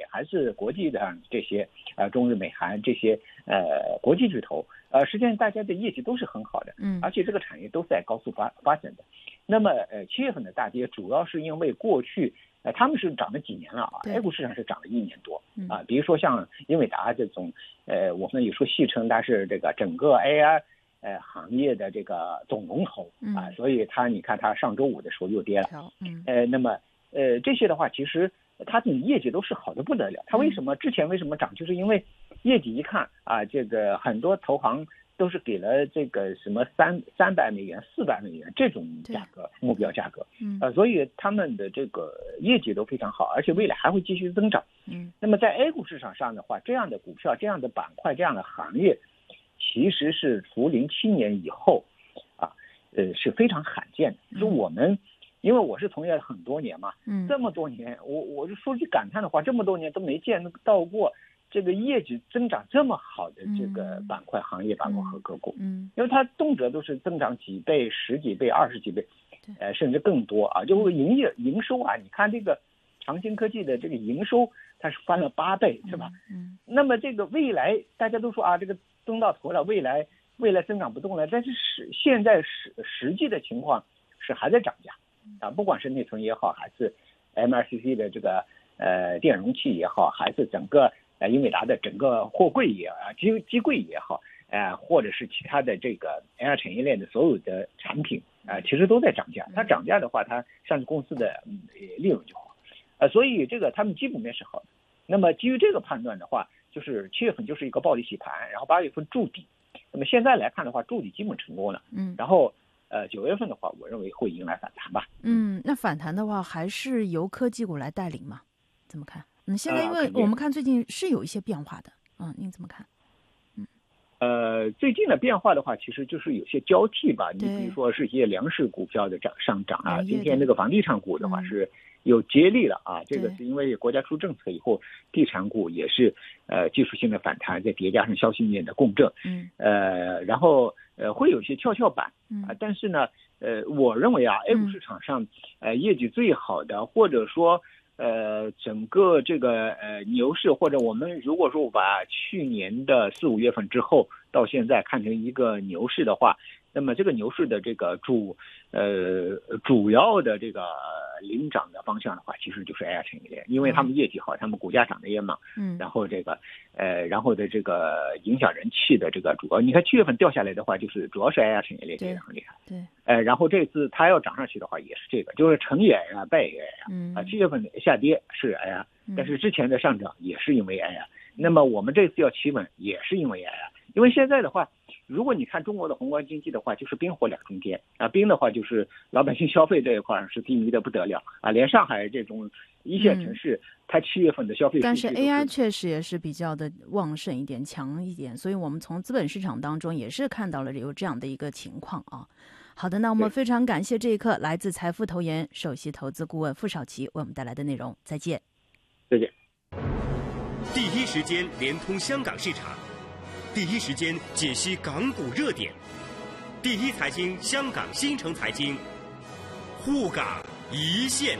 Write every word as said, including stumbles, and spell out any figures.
还是国际的这些呃中日美韩这些呃国际巨头，呃实际上大家的业绩都是很好的， 嗯， 而且这个产业都在高速发发展的。那么呃七月份的大跌主要是因为过去呃他们是涨了几年了啊 ，A 股市场是涨了一年多啊，比如说像英伟达这种，呃我们有时候戏称它是这个整个 A I 呃行业的这个总龙头啊，所以它你看它上周五的时候又跌了， 嗯， 呃那么呃这些的话其实它的业绩都是好的不得了，它为什么之前为什么涨，就是因为业绩一看啊，这个很多投行都是给了这个什么三三百美元、四百美元这种价格目标价格， 嗯， 呃，所以他们的这个业绩都非常好，而且未来还会继续增长。 嗯， 那么在 A 股市场上的话，这样的股票、这样的板块、这样的行业，其实是从零七年以后啊，呃是非常罕见的。就是我们，因为我是从业了很多年嘛， 嗯， 这么多年，我我就说句感叹的话，这么多年都没见到过这个业绩增长这么好的这个板块、行业板块和个股， 嗯， 因为它动辄都是增长几倍、十几倍、二十几倍，呃，甚至更多啊。就营业营收啊，你看这个长兴科技的这个营收，它是翻了八倍，是吧？ 嗯， 那么这个未来大家都说啊，这个增到头了，未来未来增长不动了，但是实现在实实际的情况是还在涨价啊，不管是内存也好，还是 M R C C 的这个呃电容器也好，还是整个呃英伟达的整个货柜也啊机机柜也好，呃或者是其他的这个 A I 产业链的所有的产品啊、呃，其实都在涨价。它涨价的话，它上市公司的、嗯、利润就好，呃，所以这个他们基本面是好的。那么基于这个判断的话，就是七月份就是一个暴力洗盘，然后八月份筑底。那么现在来看的话，筑底基本成功了。 嗯， 然后呃九月份的话，我认为会迎来反弹吧。 嗯，那反弹的话还是由科技股来带领吗？怎么看？嗯，现在因为我们看最近是有一些变化的，嗯，您怎么看？ 嗯，呃，最近的变化的话，其实就是有些交替吧。你比如说是一些粮食股票的涨上涨啊，今天那个房地产股的话是有接力了啊。这个是因为国家出政策以后，地产股也是呃技术性的反弹，再叠加上消息面的共振， 嗯， 呃，然后呃会有一些跷跷板啊，但是呢，呃，我认为啊 ，A 股市场上呃业绩最好的，或者说呃，整个这个呃牛市，或者我们如果说把去年的四五月份之后到现在看成一个牛市的话，那么这个牛市的这个主呃主要的这个领涨的方向的话，其实就是 A I 产业链，因为他们业绩好，他们股价涨得也猛，嗯，然后这个呃然后的这个影响人气的这个主要，你看七月份掉下来的话，就是主要是 A I 产业链跌得很厉害， 对， 呃，然后这次它要涨上去的话，也是这个，就是成也 A I 败也 A I 嗯啊，七月份下跌是 A I， 但是之前的上涨也是因为 A I， 那么我们这次要企稳也是因为 A I， 因为现在的话，如果你看中国的宏观经济的话，就是冰火两重天啊，冰的话就是老百姓消费这一块是低迷的不得了啊，连上海这种一线城市，嗯、它七月份的消费， 但是 A I 确实也是比较的旺盛一点、强一点，所以我们从资本市场当中也是看到了有这样的一个情况啊。好的，那我们非常感谢这一刻来自财富投研首席投资顾问傅少奇为我们带来的内容，再见。 再见。 第一时间连通香港市场，第一时间解析港股热点，第一财经香港新城财经，沪港一线。